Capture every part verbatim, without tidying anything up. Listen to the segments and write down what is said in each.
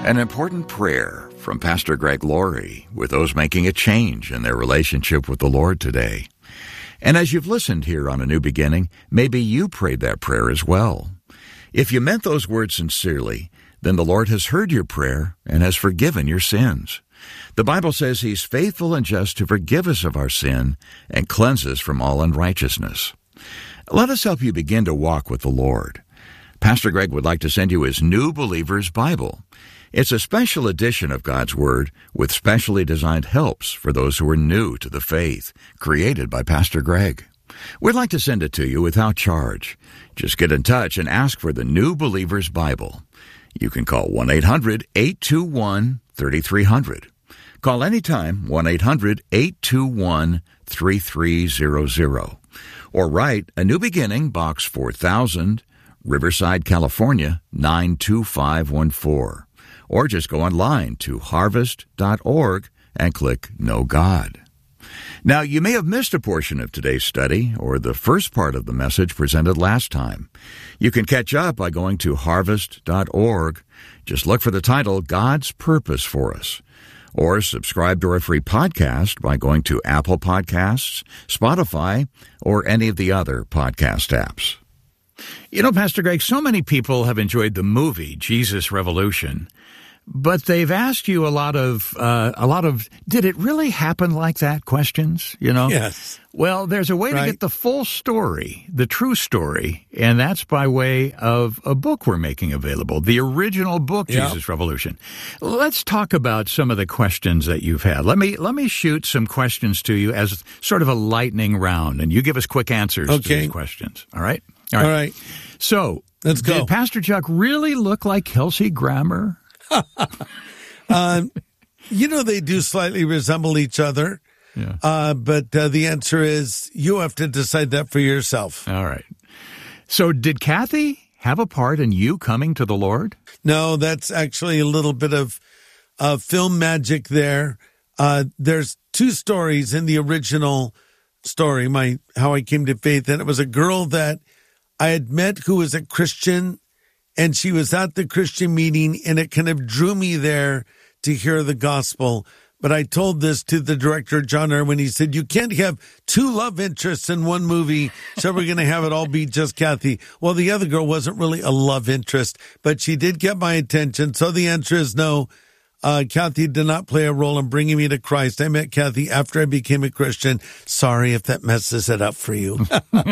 An important prayer from Pastor Greg Laurie with those making a change in their relationship with the Lord today. And as you've listened here on A New Beginning, maybe you prayed that prayer as well. If you meant those words sincerely, then the Lord has heard your prayer and has forgiven your sins. The Bible says He's faithful and just to forgive us of our sin and cleanse us from all unrighteousness. Let us help you begin to walk with the Lord. Pastor Greg would like to send you his New Believer's Bible. It's a special edition of God's Word with specially designed helps for those who are new to the faith, created by Pastor Greg. We'd like to send it to you without charge. Just get in touch and ask for the New Believer's Bible. You can call one eight hundred eight two one three three zero zero. Call anytime, one eight hundred eight two one three three zero zero. Or write A New Beginning, Box four thousand, Riverside, California, nine two five one four. Or just go online to harvest dot org and click Know God. Now, you may have missed a portion of today's study or the first part of the message presented last time. You can catch up by going to harvest dot org. Just look for the title, God's Purpose for Us. Or subscribe to our free podcast by going to Apple Podcasts, Spotify, or any of the other podcast apps. You know, Pastor Greg, so many people have enjoyed the movie Jesus Revolution, but they've asked you a lot of, uh, a lot of, did it really happen like that questions, you know? Yes. Well, there's a way right. to get the full story, the true story, and that's by way of a book we're making available, the original book, yep. Jesus Revolution. Let's talk about some of the questions that you've had. Let me, let me shoot some questions to you as sort of a lightning round, and you give us quick answers okay. to these questions. All right? All right. All right. So, let's go. Did Pastor Chuck really look like Kelsey Grammer? um, you know, they do slightly resemble each other. Yeah. Uh, but uh, the answer is you have to decide that for yourself. All right. So did Kathy have a part in you coming to the Lord? No, that's actually a little bit of uh, film magic there. Uh, there's two stories in the original story, my How I Came to Faith, and it was a girl that I had met who was a Christian, and she was at the Christian meeting, and it kind of drew me there to hear the gospel. But I told this to the director, John Irwin. He said, you can't have two love interests in one movie, so we're going to have it all be just Kathy. Well, the other girl wasn't really a love interest, but she did get my attention. So the answer is no. Uh, Kathy did not play a role in bringing me to Christ. I met Kathy after I became a Christian. Sorry if that messes it up for you.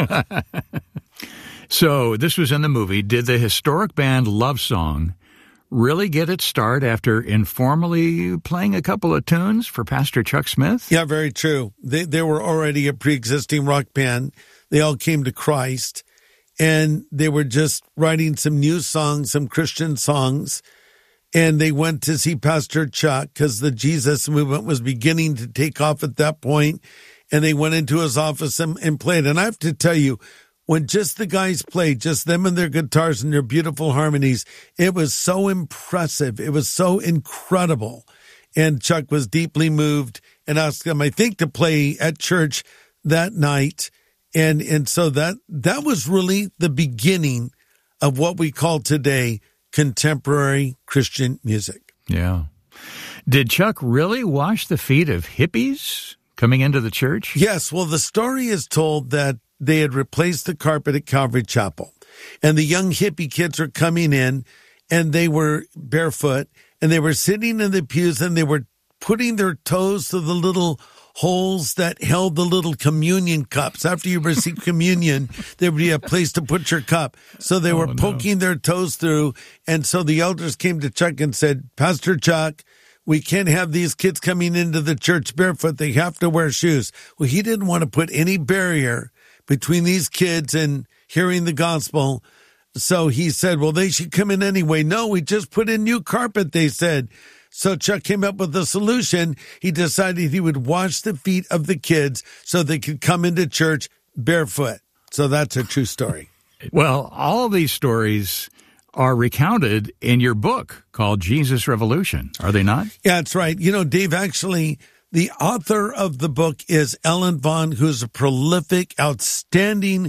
So this was in the movie. Did the historic band Love Song really get its start after informally playing a couple of tunes for Pastor Chuck Smith? Yeah, very true. They they were already a pre-existing rock band. They all came to Christ, and they were just writing some new songs, some Christian songs, and they went to see Pastor Chuck because the Jesus movement was beginning to take off at that point, and they went into his office and, and played. And I have to tell you, when just the guys played, just them and their guitars and their beautiful harmonies, it was so impressive. It was so incredible. And Chuck was deeply moved and asked them, I think, to play at church that night. And and so that that was really the beginning of what we call today contemporary Christian music. Yeah. Did Chuck really wash the feet of hippies coming into the church? Yes. Well, the story is told that they had replaced the carpet at Calvary Chapel, and the young hippie kids were coming in, and they were barefoot, and they were sitting in the pews, and they were putting their toes to the little holes that held the little communion cups. After you receive communion, there would be a place to put your cup. So they were oh, poking no. their toes through, and so the elders came to Chuck and said, Pastor Chuck, we can't have these kids coming into the church barefoot. They have to wear shoes. Well, he didn't want to put any barrier between these kids and hearing the gospel. So he said, well, they should come in anyway. No, we just put in new carpet, they said. So Chuck came up with a solution. He decided he would wash the feet of the kids so they could come into church barefoot. So that's a true story. Well, all of these stories are recounted in your book called Jesus Revolution, are they not? Yeah, that's right. You know, Dave, actually, the author of the book is Ellen Vaughn, who's a prolific, outstanding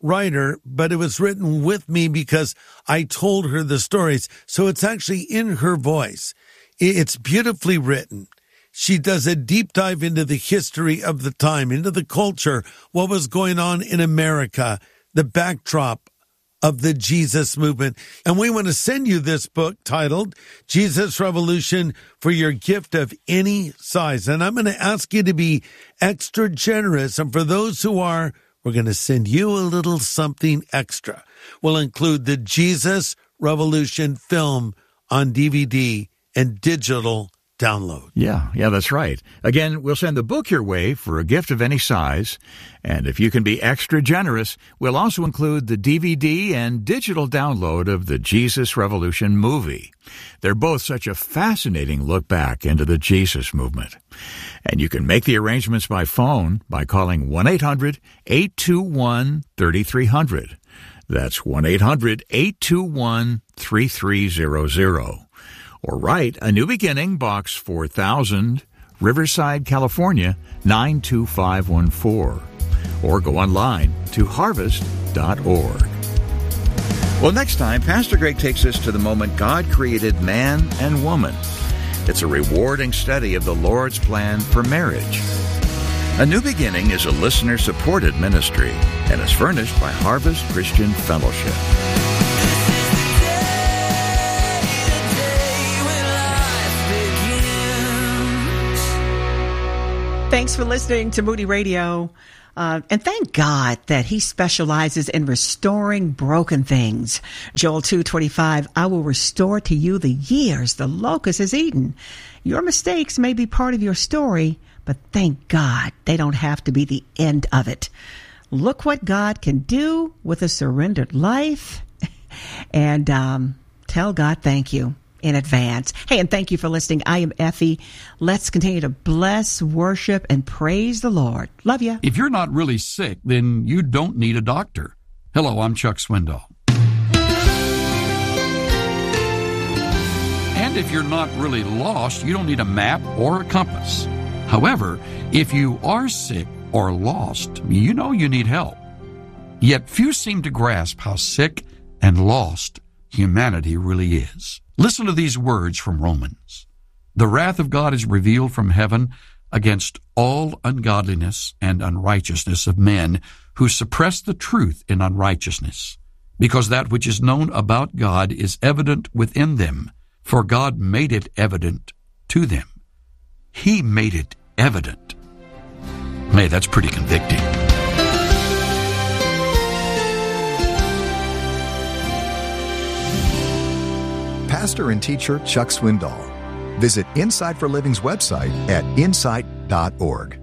writer, but it was written with me because I told her the stories. So it's actually in her voice. It's beautifully written. She does a deep dive into the history of the time, into the culture, what was going on in America, the backdrop of the Jesus movement. And we want to send you this book titled Jesus Revolution for your gift of any size. And I'm going to ask you to be extra generous. And for those who are, we're going to send you a little something extra. We'll include the Jesus Revolution film on D V D and digital download. Yeah, yeah, that's right. Again, we'll send the book your way for a gift of any size. And if you can be extra generous, we'll also include the D V D and digital download of the Jesus Revolution movie. They're both such a fascinating look back into the Jesus movement. And you can make the arrangements by phone by calling one eight hundred eight two one three three zero zero. That's one eight hundred eight two one three three zero zero. Or write A New Beginning, Box four thousand, Riverside, California, nine two five one four. Or go online to harvest dot org. Well, next time, Pastor Greg takes us to the moment God created man and woman. It's a rewarding study of the Lord's plan for marriage. A New Beginning is a listener-supported ministry and is furnished by Harvest Christian Fellowship. Thanks for listening to Moody Radio. Uh, and thank God that he specializes in restoring broken things. Joel two twenty-five, I will restore to you the years the locust has eaten. Your mistakes may be part of your story, but thank God they don't have to be the end of it. Look what God can do with a surrendered life. And um, tell God thank you in advance. Hey, and thank you for listening. I am Effie. Let's continue to bless, worship, and praise the Lord. Love you. If you're not really sick, then you don't need a doctor. Hello, I'm Chuck Swindoll. And if you're not really lost, you don't need a map or a compass. However, if you are sick or lost, you know you need help. Yet few seem to grasp how sick and lost humanity really is. Listen to these words from Romans. The wrath of God is revealed from heaven against all ungodliness and unrighteousness of men who suppress the truth in unrighteousness, because that which is known about God is evident within them, for God made it evident to them. He made it evident. Hey, that's pretty convicting. Pastor and teacher Chuck Swindoll. Visit Insight for Living's website at insight dot org.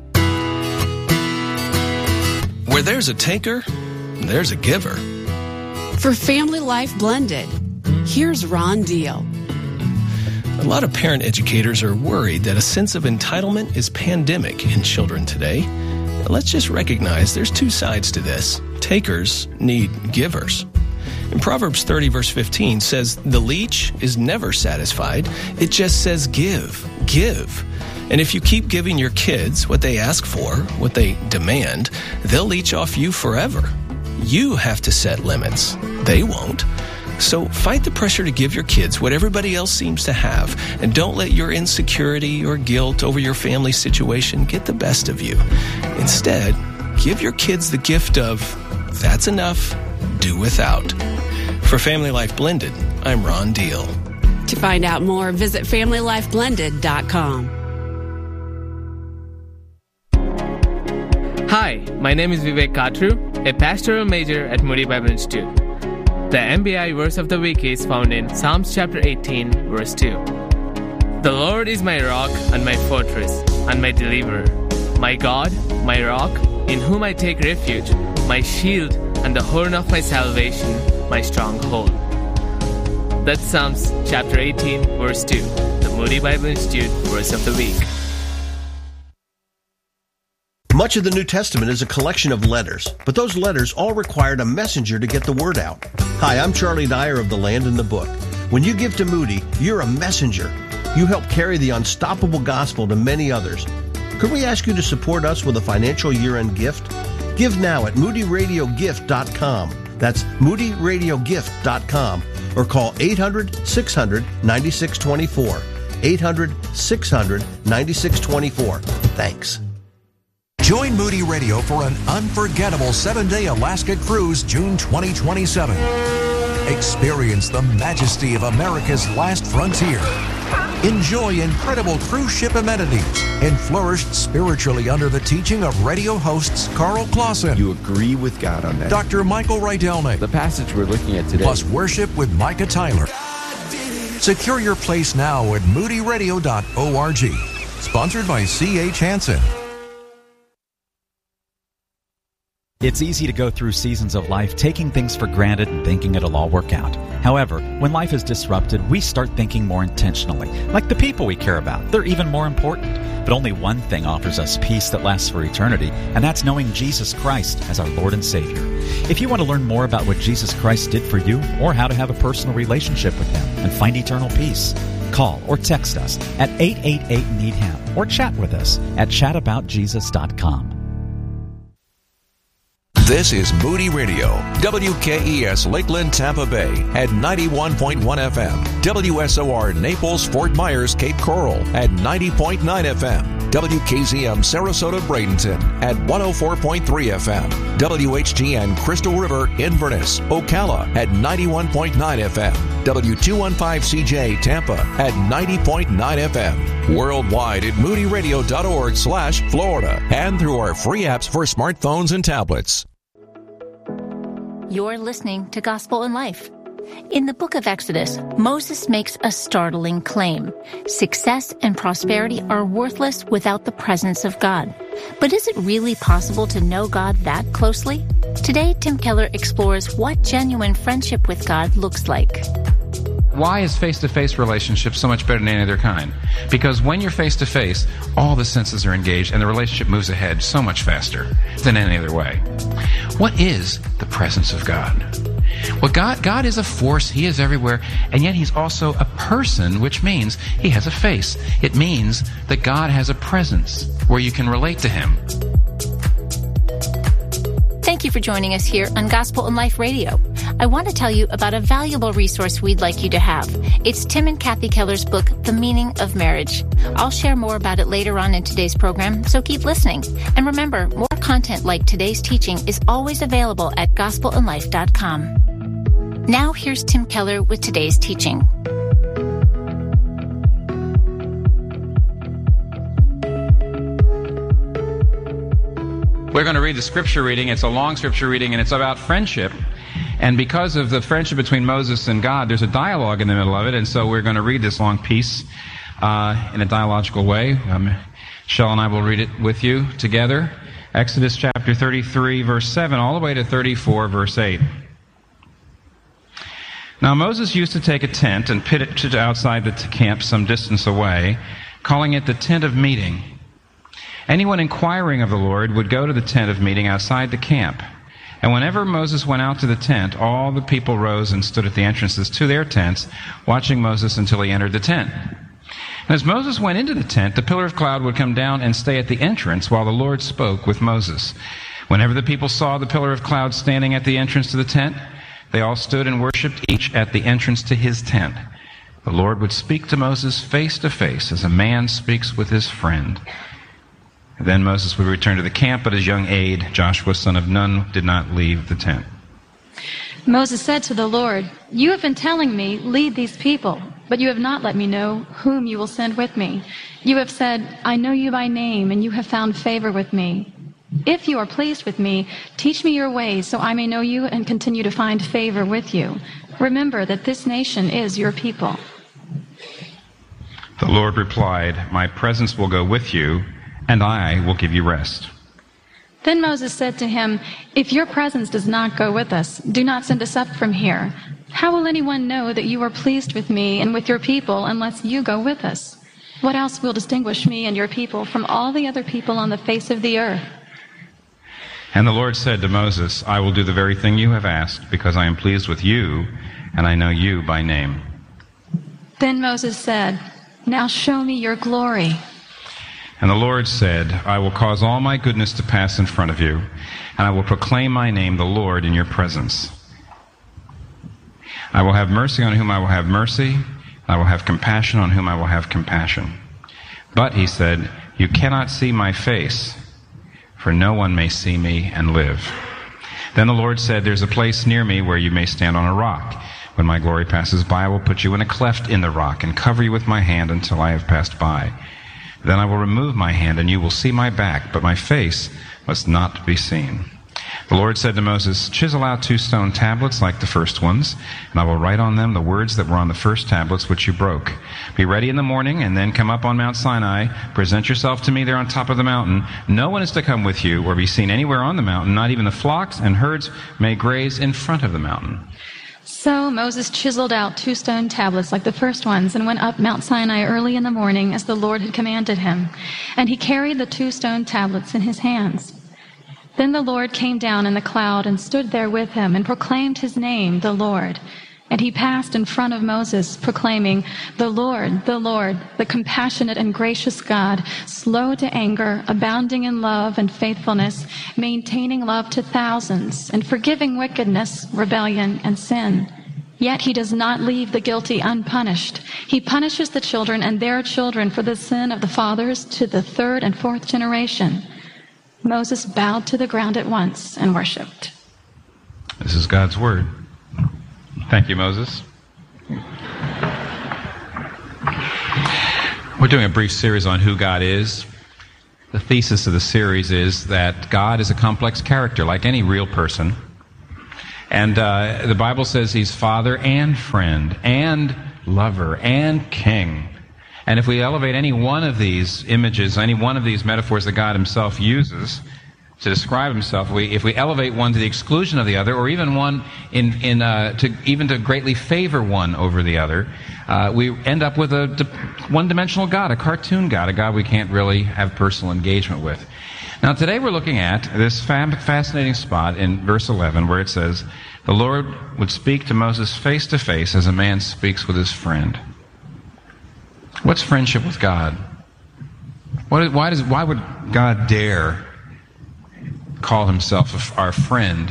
Where there's a taker, there's a giver. For Family Life Blended, here's Ron Deal. A lot of parent educators are worried that a sense of entitlement is pandemic in children today. Let's just recognize there's two sides to this. Takers need givers. In Proverbs thirty, verse fifteen says, the leech is never satisfied. It just says give, give. And if you keep giving your kids what they ask for, what they demand, they'll leech off you forever. You have to set limits. They won't. So fight the pressure to give your kids what everybody else seems to have, and don't let your insecurity or guilt over your family situation get the best of you. Instead, give your kids the gift of, that's enough, do without. For Family Life Blended, I'm Ron Deal. To find out more, visit family life blended dot com. Hi, my name is Vivek Katru, a pastoral major at Moody Bible Institute. The M B I verse of the week is found in Psalms chapter eighteen, verse two. The Lord is my rock and my fortress and my deliverer, my God, my rock, in whom I take refuge, my shield and the horn of my salvation, my stronghold. That's Psalms chapter eighteen, verse two, the Moody Bible Institute verse of the week. Much of the New Testament is a collection of letters, but those letters all required a messenger to get the word out. Hi, I'm Charlie Dyer of The Land and the Book. When you give to Moody, you're a messenger. You help carry the unstoppable gospel to many others. Could we ask you to support us with a financial year-end gift? Give now at moody radio gift dot com. That's moody radio gift dot com. Or call eight hundred, six hundred, ninety-six twenty-four. eight hundred, six hundred, ninety-six twenty-four. Thanks. Join Moody Radio for an unforgettable seven-day Alaska cruise June twenty twenty-seven. Experience the majesty of America's last frontier. Enjoy incredible cruise ship amenities and flourish spiritually under the teaching of radio hosts Carl Clausen. You agree with God on that. Doctor Michael Rydelnik. The passage we're looking at today. Plus worship with Micah Tyler. Secure your place now at moody radio dot org. Sponsored by C H Hansen. It's easy to go through seasons of life taking things for granted and thinking it'll all work out. However, when life is disrupted, we start thinking more intentionally. Like the people we care about, they're even more important. But only one thing offers us peace that lasts for eternity, and that's knowing Jesus Christ as our Lord and Savior. If you want to learn more about what Jesus Christ did for you or how to have a personal relationship with Him and find eternal peace, call or text us at eight eight eight, need him or chat with us at chat about jesus dot com. This is Moody Radio, W K E S Lakeland, Tampa Bay at ninety-one point one F M, W S O R Naples, Fort Myers, Cape Coral at ninety point nine F M, W K Z M Sarasota, Bradenton at one oh four point three F M, W H G N Crystal River, Inverness, Ocala at ninety-one point nine F M, W two fifteen C J Tampa at ninety point nine F M, worldwide at moody radio dot org slash Florida, and through our free apps for smartphones and tablets. You're listening to Gospel in Life. In the book of Exodus, Moses makes a startling claim. Success and prosperity are worthless without the presence of God. But is it really possible to know God that closely? Today, Tim Keller explores what genuine friendship with God looks like. Why is face-to-face relationship so much better than any other kind? Because when you're face-to-face, all the senses are engaged and the relationship moves ahead so much faster than any other way. What is the presence of God? Well, God, God is a force. He is everywhere. And yet He's also a person, which means He has a face. It means that God has a presence where you can relate to Him. Thank you for joining us here on Gospel in Life Radio. I want to tell you about a valuable resource we'd like you to have. It's Tim and Kathy Keller's book, The Meaning of Marriage. I'll share more about it later on in today's program, so keep listening. And remember, more content like today's teaching is always available at gospel in life dot com. Now here's Tim Keller with today's teaching. We're going to read the scripture reading. It's a long scripture reading, and it's about friendship. And because of the friendship between Moses and God, there's a dialogue in the middle of it, and so we're going to read this long piece uh, in a dialogical way. Um, Shell and I will read it with you together. Exodus chapter thirty-three, verse seven, all the way to thirty-four, verse eight. Now Moses used to take a tent and pitch it outside the camp some distance away, calling it the tent of meeting. Anyone inquiring of the Lord would go to the tent of meeting outside the camp. And whenever Moses went out to the tent, all the people rose and stood at the entrances to their tents, watching Moses until he entered the tent. And as Moses went into the tent, the pillar of cloud would come down and stay at the entrance while the Lord spoke with Moses. Whenever the people saw the pillar of cloud standing at the entrance to the tent, they all stood and worshipped, each at the entrance to his tent. The Lord would speak to Moses face to face as a man speaks with his friend. Then Moses would return to the camp, but his young aide, Joshua, son of Nun, did not leave the tent. Moses said to the Lord, "You have been telling me, lead these people, but you have not let me know whom you will send with me. You have said, I know you by name, and you have found favor with me. If you are pleased with me, teach me your ways so I may know you and continue to find favor with you. Remember that this nation is your people." The Lord replied, "My presence will go with you, and I will give you rest." Then Moses said to him, "If your presence does not go with us, do not send us up from here. How will anyone know that you are pleased with me and with your people unless you go with us? What else will distinguish me and your people from all the other people on the face of the earth?" And the Lord said to Moses, "I will do the very thing you have asked, because I am pleased with you, and I know you by name." Then Moses said, "Now show me your glory." And the Lord said, I will cause all my goodness to pass in front of you, and I will proclaim my name, the Lord, in your presence. I will have mercy on whom I will have mercy, and I will have compassion on whom I will have compassion. But, he said, you cannot see my face, for no one may see me and live. Then the Lord said, there's a place near me where you may stand on a rock. When my glory passes by, I will put you in a cleft in the rock and cover you with my hand until I have passed by. Then I will remove my hand, and you will see my back, but my face must not be seen. The Lord said to Moses, chisel out two stone tablets like the first ones, and I will write on them the words that were on the first tablets which you broke. Be ready in the morning, and then come up on Mount Sinai. Present yourself to me there on top of the mountain. No one is to come with you or be seen anywhere on the mountain. Not even the flocks and herds may graze in front of the mountain. So Moses chiseled out two stone tablets like the first ones and went up Mount Sinai early in the morning as the Lord had commanded him. And he carried the two stone tablets in his hands. Then the Lord came down in the cloud and stood there with him and proclaimed his name, the Lord. And he passed in front of Moses, proclaiming, the Lord, the Lord, the compassionate and gracious God, slow to anger, abounding in love and faithfulness, maintaining love to thousands, and forgiving wickedness, rebellion, and sin. Yet he does not leave the guilty unpunished. He punishes the children and their children for the sin of the fathers to the third and fourth generation. Moses bowed to the ground at once and worshipped. This is God's word. Thank you, Moses. We're doing a brief series on who God is. The thesis of the series is that God is a complex character, like any real person. And uh, the Bible says he's father and friend and lover and king. And if we elevate any one of these images, any one of these metaphors that God himself uses to describe himself, we, if we elevate one to the exclusion of the other, or even one in, in uh, to even to greatly favor one over the other, uh, we end up with a one-dimensional God, a cartoon God, a God we can't really have personal engagement with. Now, today we're looking at this fascinating spot in verse eleven where it says, the Lord would speak to Moses face to face as a man speaks with his friend. What's friendship with God? What, why, does, why would God dare call himself our friend?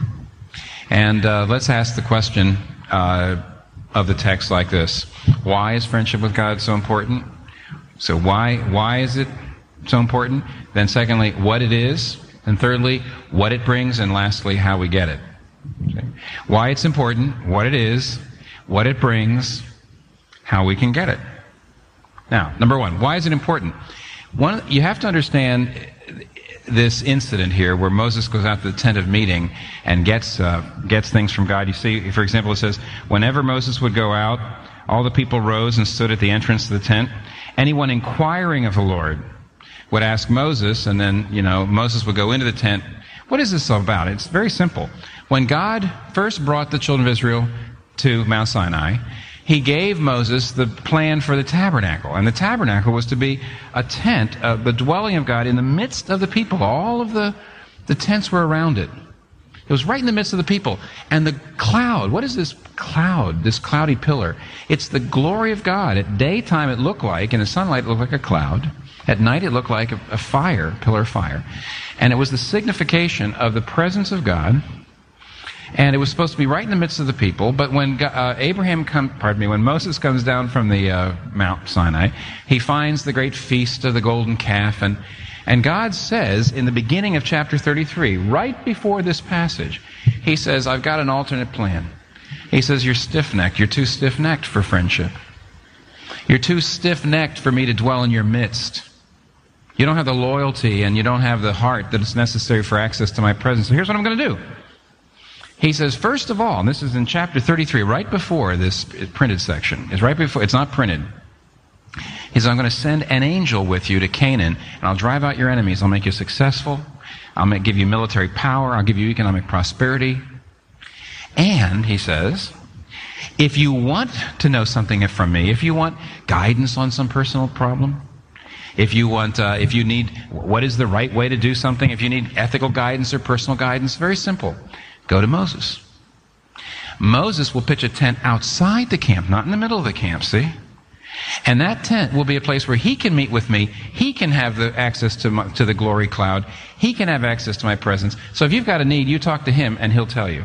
And uh, let's ask the question uh, of the text like this. Why is friendship with God so important? So why why is it so important? Then secondly, what it is. And thirdly, what it brings. And lastly, how we get it. Okay. Why it's important, what it is, what it brings, how we can get it. Now, number one, why is it important? One, you have to understand this incident here where Moses goes out to the tent of meeting and gets uh, gets things from God. You see, for example, it says, whenever Moses would go out, all the people rose and stood at the entrance to the tent. Anyone inquiring of the Lord would ask Moses, and then, you know, Moses would go into the tent. What is this all about? It's very simple. When God first brought the children of Israel to Mount Sinai, he gave Moses the plan for the tabernacle. And the tabernacle was to be a tent, uh, the dwelling of God in the midst of the people. All of the, the tents were around it. It was right in the midst of the people. And the cloud, what is this cloud, this cloudy pillar? It's the glory of God. At daytime it looked like, in the sunlight it looked like a cloud. At night it looked like a, a fire, a pillar of fire. And it was the signification of the presence of God. And it was supposed to be right in the midst of the people. But when uh, Abraham come, pardon me, when Moses comes down from the uh, Mount Sinai, he finds the great feast of the golden calf. And, and God says in the beginning of chapter thirty-three, right before this passage, he says, I've got an alternate plan. He says, you're stiff-necked. You're too stiff-necked for friendship. You're too stiff-necked for me to dwell in your midst. You don't have the loyalty and you don't have the heart that is necessary for access to my presence. So here's what I'm going to do. He says, first of all, and this is in chapter thirty-three, right before this printed section. It's right before, it's not printed. He says, I'm going to send an angel with you to Canaan, and I'll drive out your enemies. I'll make you successful. I'll make, give you military power. I'll give you economic prosperity. And, he says, if you want to know something from me, if you want guidance on some personal problem, if you want, uh, if you need, what is the right way to do something, if you need ethical guidance or personal guidance, very simple. Go to Moses. Moses will pitch a tent outside the camp, not in the middle of the camp, see? And that tent will be a place where he can meet with me. He can have the access to my, to the glory cloud. He can have access to my presence. So if you've got a need, you talk to him and he'll tell you.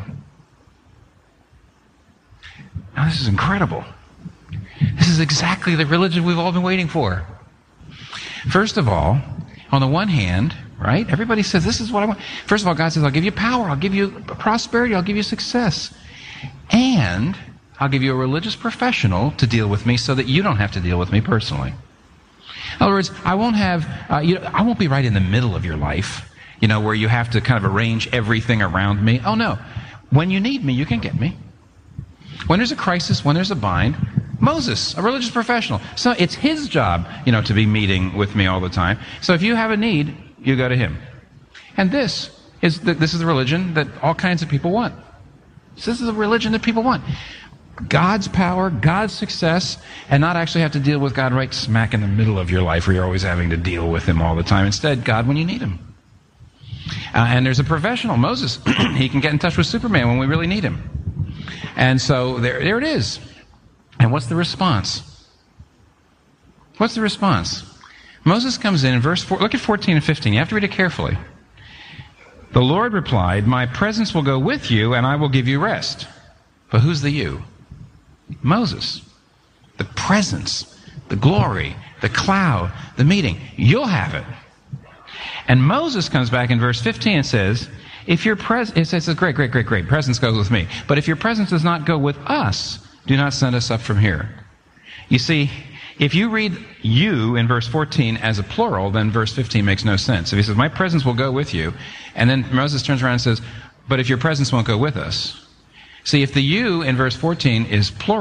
Now this is incredible. This is exactly the religion we've all been waiting for. First of all, on the one hand, right, everybody says, this is what I want. First of all, God says, I'll give you power, I'll give you prosperity, I'll give you success. And I'll give you a religious professional to deal with me so that you don't have to deal with me personally. In other words, I won't have, uh, you know, I won't be right in the middle of your life, you know, where you have to kind of arrange everything around me. Oh no. When you need me, you can get me. When there's a crisis, when there's a bind, Moses, a religious professional. So it's his job, you know, to be meeting with me all the time. So if you have a need, you go to him. And this is the, this is the religion that all kinds of people want. So this is the religion that people want. God's power, God's success, and not actually have to deal with God right smack in the middle of your life where you're always having to deal with him all the time. Instead, God when you need him. Uh, and there's a professional, Moses. He can get in touch with Superman when we really need him. And so there, there it is. And what's the response? What's the response? Moses comes in in verse four. Look at fourteen and fifteen. You have to read it carefully. The Lord replied, my presence will go with you, and I will give you rest. But who's the you? Moses. The presence, the glory, the cloud, the meeting. You'll have it. And Moses comes back in verse fifteen and says, if your presence, it says, great, great, great, great, presence goes with me. But if your presence does not go with us, do not send us up from here. You see, if you read you in verse fourteen as a plural, then verse fifteen makes no sense. If he says, my presence will go with you, and then Moses turns around and says, but if your presence won't go with us. See, if the you in verse fourteen is plural,